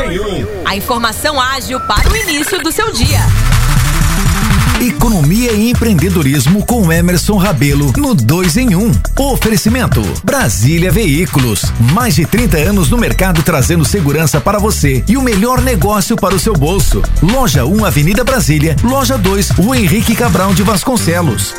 em 1. A informação ágil para o início do seu dia. Economia e empreendedorismo com Emerson Rabelo no 2 em 1. Oferecimento Brasília Veículos. Mais de 30 anos no mercado trazendo segurança para você e o melhor negócio para o seu bolso. Loja 1, Avenida Brasília. Loja 2, Rua Henrique Cabral de Vasconcelos.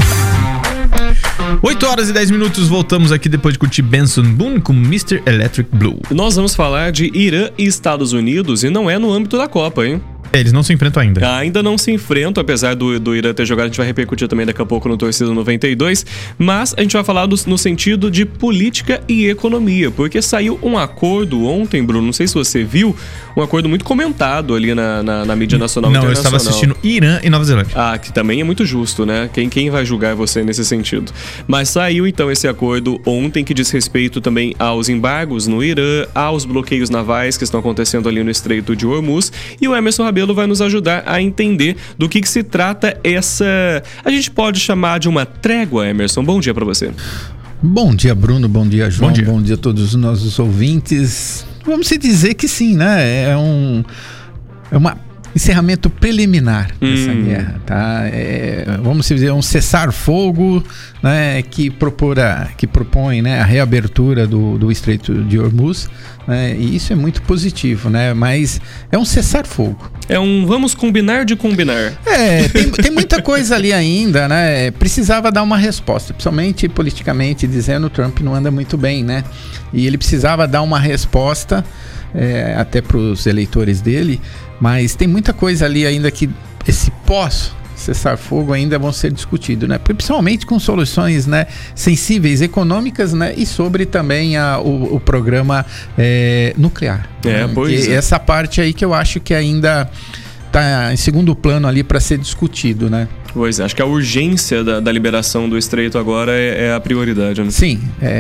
8h10, voltamos aqui depois de curtir Benson Boone com Mr. Electric Blue. Nós vamos falar de Irã e Estados Unidos e não é no âmbito da Copa, hein? Eles não se enfrentam ainda. Ainda não se enfrentam, apesar do Irã ter jogado. A gente vai repercutir também daqui a pouco no Torcida 92. Mas a gente vai falar no sentido de política e economia. Porque saiu um acordo ontem, Bruno, não sei se você viu, um acordo muito comentado ali na mídia nacional e internacional. Não, eu estava assistindo Irã e Nova Zelândia. Que também é muito justo, né? Quem vai julgar você nesse sentido? Mas saiu então esse acordo ontem que diz respeito também aos embargos no Irã, aos bloqueios navais que estão acontecendo ali no Estreito de Hormuz. E o Emerson Rabelo vai nos ajudar a entender do que se trata essa... A gente pode chamar de uma trégua, Emerson. Bom dia para você. Bom dia, Bruno. Bom dia, João. Bom dia a todos os nossos ouvintes. Vamos dizer que sim, né? É um encerramento preliminar dessa guerra, tá? Vamos dizer, um cessar-fogo, né, que propõe, né, a reabertura do Estreito de Hormuz, né, e isso é muito positivo, né? Mas é um cessar-fogo. Vamos combinar de combinar. Tem muita coisa ali ainda, né? Precisava dar uma resposta, principalmente politicamente dizendo, o Trump não anda muito bem, né? E ele precisava dar uma resposta até para os eleitores dele, mas tem muita coisa ali ainda que esse pós-cessar-fogo ainda vão ser discutidos, né? Principalmente com soluções, né, sensíveis, econômicas, né, e sobre também o programa nuclear. Pois é. Essa parte aí que eu acho que ainda está em segundo plano ali para ser discutido, né? Pois é, acho que a urgência da liberação do Estreito agora é a prioridade, né? Sim,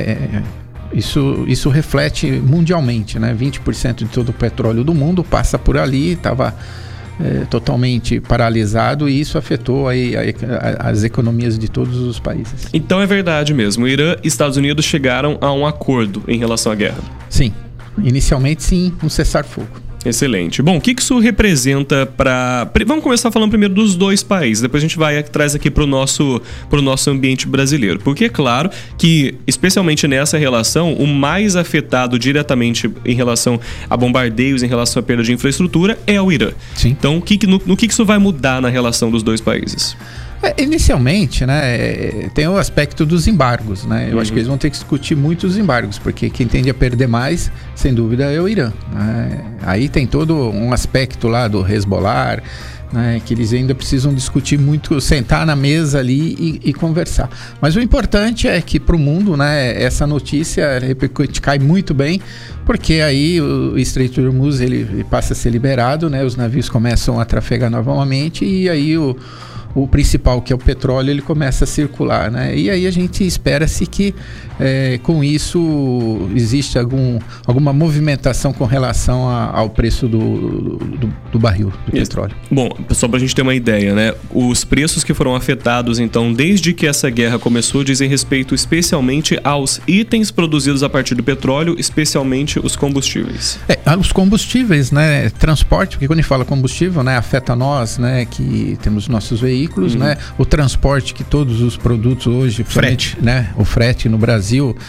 Isso reflete mundialmente, né? 20% de todo o petróleo do mundo passa por ali, estava totalmente paralisado, e isso afetou aí as economias de todos os países. Então é verdade mesmo, o Irã e Estados Unidos chegaram a um acordo em relação à guerra? Sim, inicialmente sim, um cessar-fogo. Excelente. Bom, o que isso representa para... Vamos começar falando primeiro dos dois países, depois a gente traz aqui para o nosso ambiente brasileiro. Porque é claro que, especialmente nessa relação, o mais afetado diretamente em relação a bombardeios, em relação à perda de infraestrutura, é o Irã. Sim. Então, no que isso vai mudar na relação dos dois países? Inicialmente, né, tem o aspecto dos embargos, né? Eu acho que eles vão ter que discutir muito os embargos, porque quem tende a perder mais, sem dúvida, é o Irã, né? Aí tem todo um aspecto lá do Hezbollah, né, que eles ainda precisam discutir muito, sentar na mesa ali e conversar. Mas o importante é que para o mundo, né, essa notícia cai muito bem, porque aí o Estreito de Hormuz ele passa a ser liberado, né, os navios começam a trafegar novamente, e aí o principal, que é o petróleo, ele começa a circular, né? E aí a gente espera-se que com isso existe alguma movimentação com relação ao preço do barril do petróleo. Bom, só para a gente ter uma ideia, né? Os preços que foram afetados, então, desde que essa guerra começou, dizem respeito especialmente aos itens produzidos a partir do petróleo, especialmente os combustíveis. Os combustíveis, né? Transporte, porque quando a gente fala combustível, né, afeta nós, né, que temos nossos veículos, né? O transporte, que todos os produtos hoje... Frete. Né? O frete no Brasil,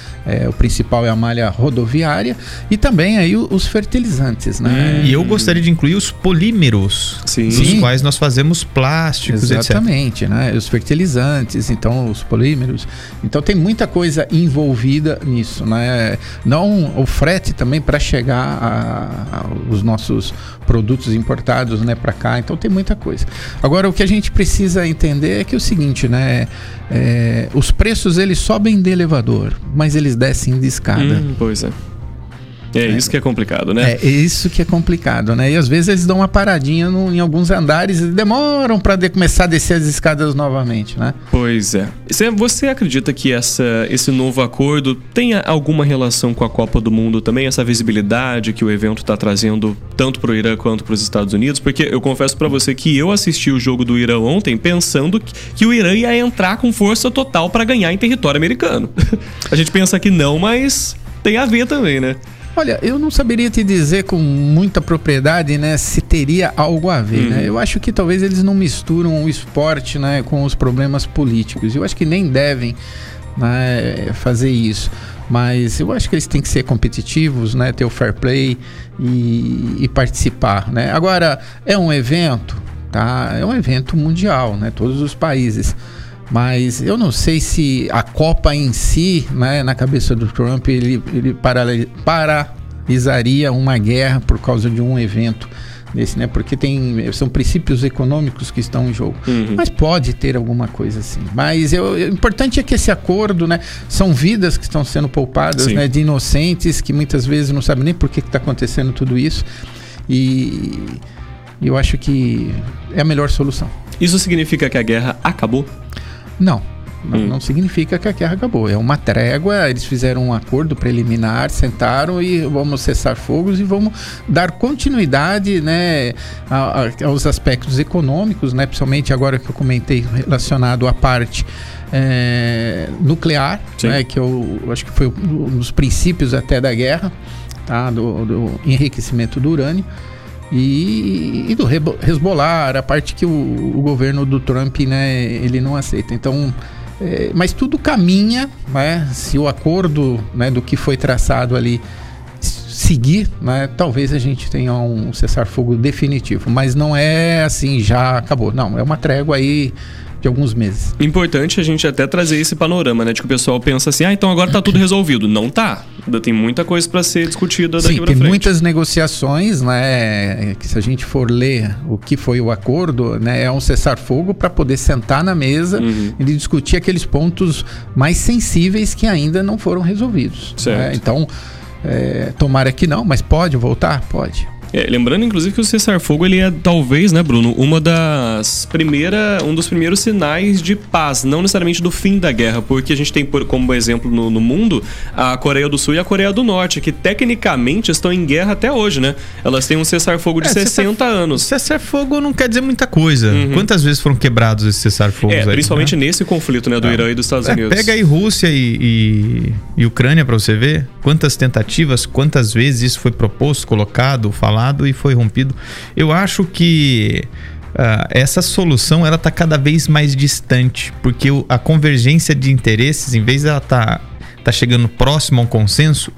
o principal é a malha rodoviária, e também aí os fertilizantes, né? E eu gostaria de incluir os polímeros, dos quais nós fazemos plásticos, exatamente, etc. Né? Os fertilizantes, então os polímeros. Então tem muita coisa envolvida nisso, né? Não o frete também para chegar aos nossos produtos importados, né, para cá. Então tem muita coisa. Agora, o que a gente precisa entender é que é o seguinte, né? Os preços eles sobem de elevador, mas eles descem de escada. Pois é. Isso que é complicado, né? É isso que é complicado, né? E às vezes eles dão uma paradinha em alguns andares e demoram para começar a descer as escadas novamente, né? Pois é. Você acredita que esse novo acordo tenha alguma relação com a Copa do Mundo também? Essa visibilidade que o evento está trazendo tanto para o Irã quanto para os Estados Unidos? Porque eu confesso para você que eu assisti o jogo do Irã ontem pensando que o Irã ia entrar com força total para ganhar em território americano. A gente pensa que não, mas tem a ver também, né? Olha, eu não saberia te dizer com muita propriedade, né, se teria algo a ver, né? Eu acho que talvez eles não misturam o esporte, né, com os problemas políticos. Eu acho que nem devem, né, fazer isso. Mas eu acho que eles têm que ser competitivos, né, ter o fair play e participar, né? Agora, é um evento, tá? É um evento mundial, né? Todos os países. Mas eu não sei se a Copa em si, né, na cabeça do Trump, ele paralisaria uma guerra por causa de um evento desse, né? Porque são princípios econômicos que estão em jogo. Mas pode ter alguma coisa assim. Mas o importante é que esse acordo, né, são vidas que estão sendo poupadas, né, de inocentes que muitas vezes não sabem nem por que está acontecendo tudo isso. E eu acho que é a melhor solução. Isso significa que a guerra acabou? Não significa que a guerra acabou. É uma trégua, eles fizeram um acordo preliminar, sentaram e vamos cessar fogos e vamos dar continuidade, né, aos aspectos econômicos, né, principalmente agora que eu comentei relacionado à parte nuclear, né, que eu acho que foi um dos princípios até da guerra, tá, do enriquecimento do urânio. E do Hezbollah, a parte que o governo do Trump, né, ele não aceita. Então, mas tudo caminha, né, se o acordo, né, do que foi traçado ali seguir, né, talvez a gente tenha um cessar-fogo definitivo. Mas não é assim, já acabou. Não, é uma trégua aí de alguns meses. Importante a gente até trazer esse panorama, né? De que o pessoal pensa assim, então agora tá tudo resolvido. Não tá. Ainda tem muita coisa para ser discutida daqui pra frente. Tem muitas negociações, né? Que se a gente for ler o que foi o acordo, né? É um cessar-fogo para poder sentar na mesa e discutir aqueles pontos mais sensíveis que ainda não foram resolvidos. Certo. Né? Então, tomara que não, mas pode voltar? Pode. Lembrando, inclusive, que o cessar-fogo ele é talvez, né, Bruno, um dos primeiros sinais de paz, não necessariamente do fim da guerra, porque a gente tem como exemplo no mundo a Coreia do Sul e a Coreia do Norte, que tecnicamente estão em guerra até hoje, né? Elas têm um cessar-fogo de 60 anos. Cessar-fogo não quer dizer muita coisa. Quantas vezes foram quebrados esses cessar-fogos aí? Principalmente né? Nesse conflito, né, do Irã e dos Estados Unidos. Pega aí Rússia e Ucrânia pra você ver quantas tentativas, quantas vezes isso foi proposto, colocado, falado e foi rompido. Eu acho que essa solução ela tá cada vez mais distante, porque a convergência de interesses, em vez de ela tá chegando próximo a um consenso,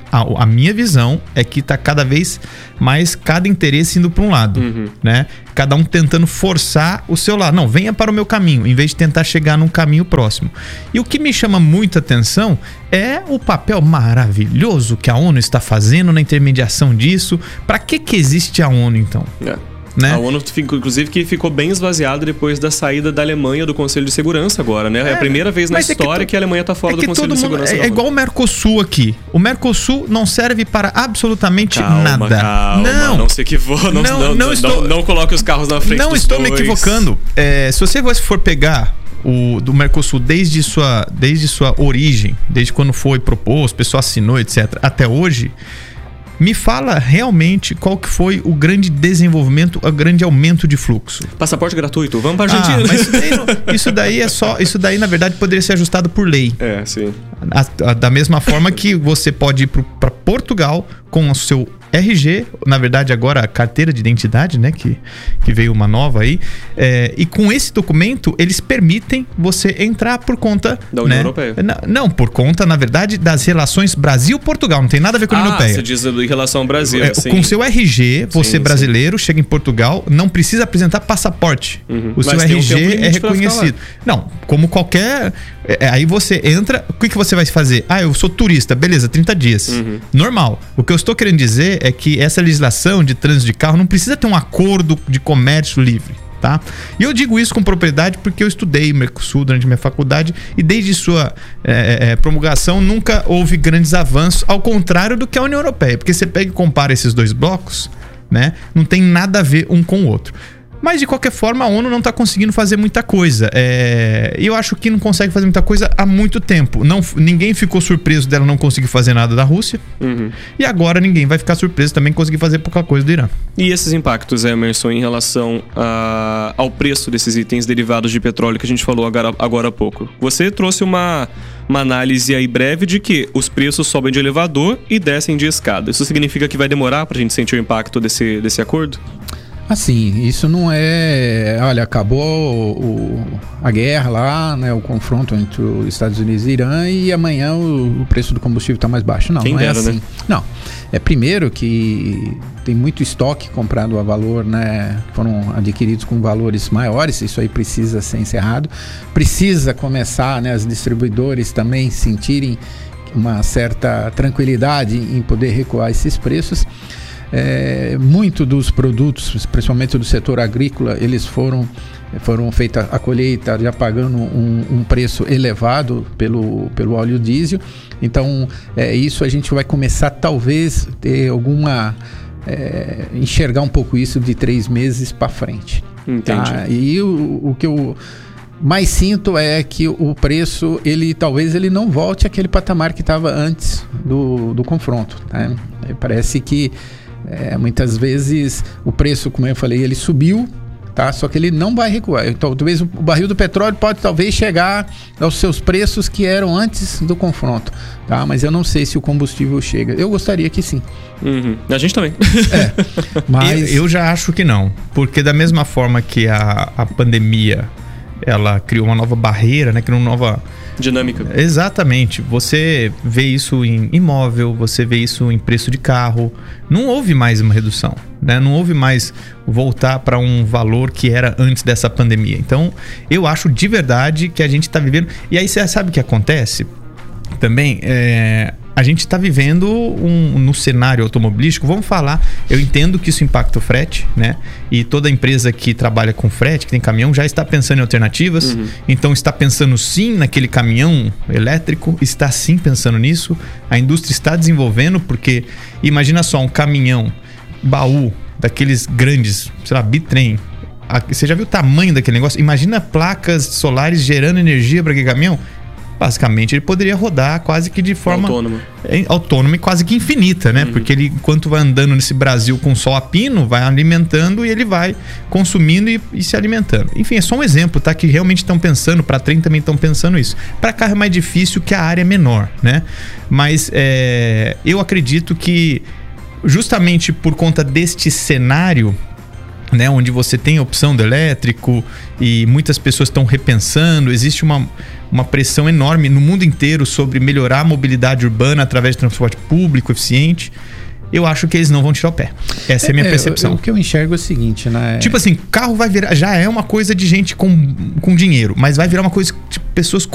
a minha visão é que tá cada vez mais cada interesse indo para um lado, né? Cada um tentando forçar o seu lado. Não, venha para o meu caminho, em vez de tentar chegar num caminho próximo. E o que me chama muita atenção é o papel maravilhoso que a ONU está fazendo na intermediação disso. Para que existe a ONU, então? Né? A ONU, inclusive, que ficou bem esvaziada depois da saída da Alemanha do Conselho de Segurança agora, né? É a primeira vez na história que a Alemanha está fora do Conselho de Segurança. É igual o Mercosul aqui. O Mercosul não serve para absolutamente nada. Calma, não se equivoque. Não coloque os carros na frente dos bois. Não estou me equivocando. Se você for pegar do Mercosul desde sua origem, desde quando foi proposto, a pessoa assinou, etc., até hoje, me fala realmente qual que foi o grande desenvolvimento, o grande aumento de fluxo. Passaporte gratuito, vamos para a Argentina. Mas isso daí na verdade poderia ser ajustado por lei. Sim. Da mesma forma que você pode ir para Portugal com o seu RG, na verdade agora a carteira de identidade, né, que veio uma nova aí, e com esse documento eles permitem você entrar por conta da União Europeia. Não, por conta, na verdade, das relações Brasil-Portugal, não tem nada a ver com a União Europeia. Você diz em relação ao Brasil, com seu RG, você brasileiro, chega em Portugal, não precisa apresentar passaporte. O seu RG é reconhecido. Não, como qualquer... Aí você entra, o que você vai fazer? Eu sou turista, beleza, 30 dias. Normal. O que eu estou querendo dizer é que essa legislação de trânsito de carro não precisa ter um acordo de comércio livre, tá? E eu digo isso com propriedade porque eu estudei Mercosul durante minha faculdade e desde sua promulgação nunca houve grandes avanços, ao contrário do que a União Europeia, porque você pega e compara esses dois blocos, né? Não tem nada a ver um com o outro. Mas, de qualquer forma, a ONU não está conseguindo fazer muita coisa. Eu acho que não consegue fazer muita coisa há muito tempo. Ninguém ficou surpreso dela não conseguir fazer nada da Rússia. E agora ninguém vai ficar surpreso também conseguir fazer pouca coisa do Irã. E esses impactos, Emerson, em relação ao preço desses itens derivados de petróleo que a gente falou agora há pouco? Você trouxe uma análise aí breve de que os preços sobem de elevador e descem de escada. Isso significa que vai demorar para a gente sentir o impacto desse acordo? Assim, isso não é... Olha, acabou a guerra lá, né, o confronto entre os Estados Unidos e Irã e amanhã o preço do combustível está mais baixo. Não, Quem não dera, é assim. né? Não, primeiro que tem muito estoque comprado a valor, né, foram adquiridos com valores maiores, isso aí precisa ser encerrado. Precisa começar, né, as distribuidores também sentirem uma certa tranquilidade em poder recuar esses preços. Muito dos produtos, principalmente do setor agrícola, eles foram feita a colheita já pagando um preço elevado pelo óleo diesel. Então isso a gente vai começar talvez ter alguma enxergar um pouco isso de 3 meses para frente. Entendi. Tá? E o que eu mais sinto é que o preço talvez ele não volte àquele patamar que estava antes do confronto, né? Parece que muitas vezes o preço, como eu falei, ele subiu, tá? Só que ele não vai recuar. Então, talvez o barril do petróleo pode talvez chegar aos seus preços que eram antes do confronto, tá? Mas eu não sei se o combustível chega. Eu gostaria que sim. A gente também. Mas eu já acho que não, porque da mesma forma que a pandemia ela criou uma nova barreira, né? Criou uma nova dinâmica. Exatamente. Você vê isso em imóvel, você vê isso em preço de carro. Não houve mais uma redução, né? Não houve mais voltar para um valor que era antes dessa pandemia. Então, eu acho de verdade que a gente está vivendo... E aí, você sabe o que acontece? Também, a gente está vivendo no cenário automobilístico, vamos falar, eu entendo que isso impacta o frete, né? E toda empresa que trabalha com frete, que tem caminhão, já está pensando em alternativas. Então está pensando sim naquele caminhão elétrico, está sim pensando nisso. A indústria está desenvolvendo, porque imagina só um caminhão baú daqueles grandes, sei lá, bitrem. Você já viu o tamanho daquele negócio? Imagina placas solares gerando energia para aquele caminhão. Basicamente, ele poderia rodar quase que de forma autônoma e quase que infinita, né? Porque ele, enquanto vai andando nesse Brasil com sol a pino, vai alimentando e ele vai consumindo e se alimentando. Enfim, é só um exemplo, tá? Que realmente estão pensando, para trem também estão pensando isso. Para carro é mais difícil, que a área é menor, né? Mas eu acredito que justamente por conta deste cenário, né, onde você tem a opção do elétrico e muitas pessoas estão repensando, existe uma pressão enorme no mundo inteiro sobre melhorar a mobilidade urbana através de transporte público eficiente. Eu acho que eles não vão tirar o pé. Essa é a minha percepção. O que eu enxergo é o seguinte, né? Tipo assim, carro vai virar... Já é uma coisa de gente com dinheiro, mas vai virar uma coisa de pessoas